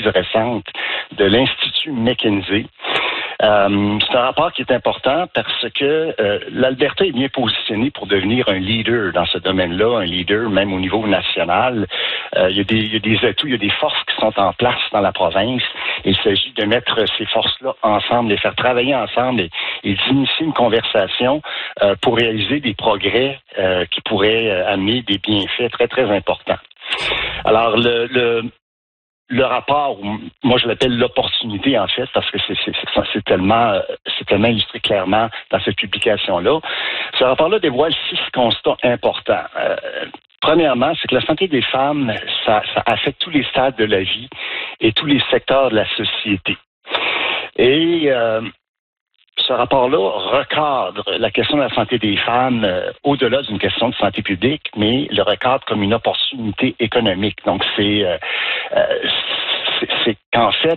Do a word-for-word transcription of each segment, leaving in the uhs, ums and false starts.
analyse récente de l'Institut McKinsey. Euh, c'est un rapport qui est important parce que euh, l'Alberta est bien positionné pour devenir un leader dans ce domaine-là, un leader même au niveau national. Euh, il y a des, il y a des atouts, il y a des forces qui sont en place dans la province. Il s'agit de mettre ces forces-là ensemble, les faire travailler ensemble et, et d'initier une conversation euh, pour réaliser des progrès euh, qui pourraient euh, amener des bienfaits très, très importants. Alors, le... le Le rapport, moi je l'appelle l'opportunité en fait, parce que c'est, c'est, c'est, c'est tellement c'est tellement illustré clairement dans cette publication-là. Ce rapport-là dévoile six constats importants. Euh, premièrement, c'est que la santé des femmes, ça, ça affecte tous les stades de la vie et tous les secteurs de la société. Et euh, ce rapport-là recadre la question de la santé des femmes euh, au-delà d'une question de santé publique, mais le recadre comme une opportunité économique. Donc, c'est, euh, euh, c'est, c'est qu'en fait,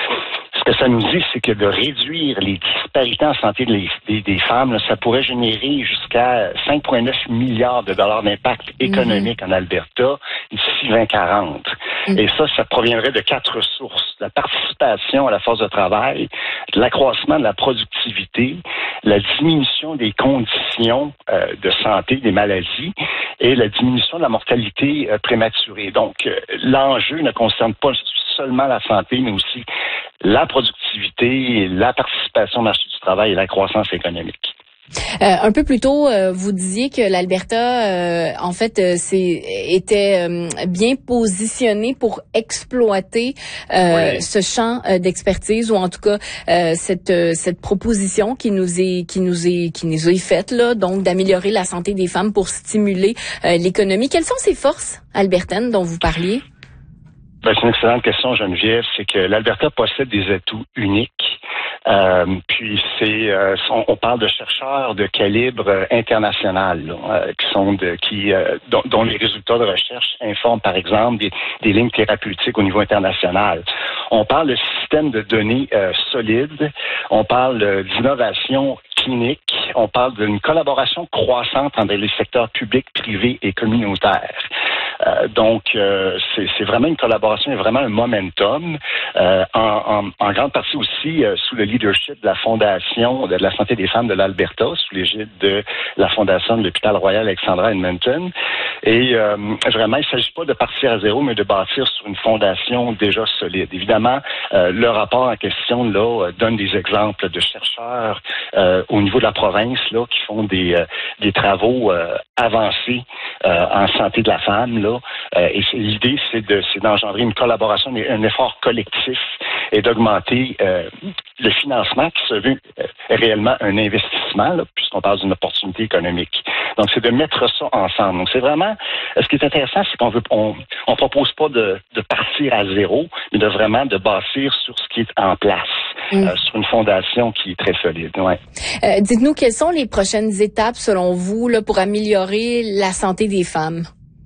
ce que ça nous dit, c'est que de réduire les disparités en santé des, des, des femmes, là, ça pourrait générer jusqu'à cinq virgule neuf milliards de dollars d'impact économique mmh. en Alberta d'ici vingt quarante. Mmh. Et ça, ça proviendrait de quatre sources. La participation à la force de travail, l'accroissement de la productivité, la diminution des conditions euh, de santé, des maladies et la diminution de la mortalité euh, prématurée. Donc, euh, l'enjeu ne concerne pas seulement la santé, mais aussi la productivité, la participation au marché du travail et la croissance économique. Euh, un peu plus tôt, euh, vous disiez que l'Alberta, euh, en fait, euh, c'est, était euh, bien positionné pour exploiter euh, oui. ce champ euh, d'expertise, ou en tout cas euh, cette euh, cette proposition qui nous est qui nous est qui nous est faite là, donc d'améliorer la santé des femmes pour stimuler euh, l'économie. Quelles sont ces forces albertaines dont vous parliez? Ben, c'est une excellente question, Geneviève. C'est que l'Alberta possède des atouts uniques. Euh, puis c'est, euh, on, on parle de chercheurs de calibre euh, international, là, euh, qui sont de, qui, euh, dont, dont les résultats de recherche informent, par exemple, des, des lignes thérapeutiques au niveau international. On parle de systèmes de données euh, solides. On parle euh, d'innovation clinique. On parle d'une collaboration croissante entre les secteurs publics, privés et communautaires. Euh, donc, euh, c'est, c'est vraiment une collaboration et vraiment un momentum, euh, en, en, en grande partie aussi euh, sous le leadership de la Fondation de la santé des femmes de l'Alberta, sous l'égide de la Fondation de l'Hôpital Royal Alexandra Edmonton. Et euh, vraiment, il ne s'agit pas de partir à zéro, mais de bâtir sur une fondation déjà solide. Évidemment, euh, le rapport en question là donne des exemples de chercheurs euh, au niveau de la province là qui font des, euh, des travaux euh, avancés euh, en santé de la femme. Là. Euh, et c'est, l'idée, c'est, de, c'est d'engendrer une collaboration, un effort collectif et d'augmenter euh, le financement qui se veut euh, réellement un investissement, là, puisqu'on parle d'une opportunité économique. Donc, c'est de mettre ça ensemble. Donc, c'est vraiment... Ce qui est intéressant, c'est qu'on veut, on, on propose pas de, de partir à zéro, mais de vraiment de bâtir sur ce qui est en place, mmh. euh, sur une fondation qui est très solide. Ouais. Euh, dites-nous, quelles sont les prochaines étapes, selon vous, là, pour améliorer la santé des femmes?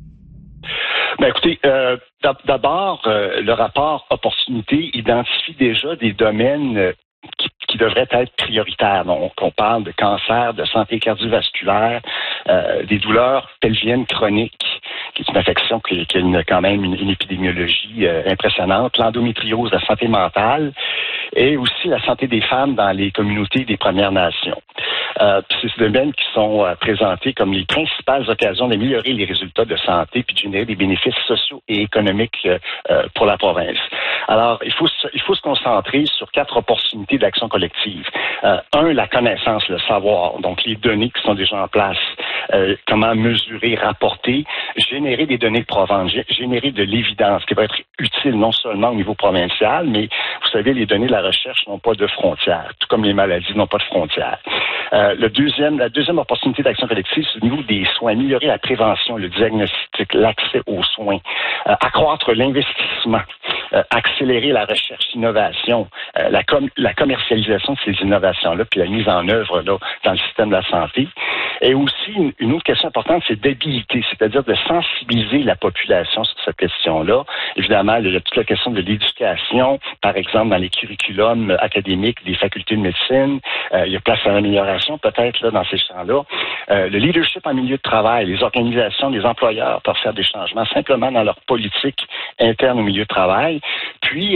Ben écoutez, euh, d'abord, euh, le rapport opportunité identifie déjà des domaines euh, qui, qui devraient être prioritaires. Donc, on parle de cancer, de santé cardiovasculaire, euh, des douleurs pelviennes chroniques, qui est une affection qui, qui a quand même une, une épidémiologie euh, impressionnante, l'endométriose, la santé mentale, et aussi la santé des femmes dans les communautés des Premières Nations. Euh, c'est ces domaines qui sont euh, présentés comme les principales occasions d'améliorer les résultats de santé puis de générer des bénéfices sociaux et économiques euh, euh, pour la province. Alors, il faut, il faut se concentrer sur quatre opportunités d'action collective. Euh, un, la connaissance, le savoir, donc les données qui sont déjà en place, euh, comment mesurer, rapporter, générer des données de provenance, générer de l'évidence qui va être utile non seulement au niveau provincial, mais vous savez, les données de la recherche n'ont pas de frontières, tout comme les maladies n'ont pas de frontières. Euh, le deuxième, la deuxième opportunité d'action collective, c'est au niveau des soins, améliorer la prévention, le diagnostic, l'accès aux soins, euh, accroître l'investissement, euh, accélérer la recherche, l'innovation, euh, la, com- la commercialisation de ces innovations-là, puis la mise en œuvre là dans le système de la santé. Et aussi, une, une autre question importante, c'est d'habiliter, c'est-à-dire de sensibiliser la population sur cette question-là. Évidemment, il y a toute la question de l'éducation, par exemple, dans les curriculums académiques des facultés de médecine. Euh, il y a place à l'amélioration, peut-être, là, dans ces champs-là. Euh, le leadership en milieu de travail, les organisations, les employeurs peuvent faire des changements simplement dans leur politique interne au milieu de travail. Puis,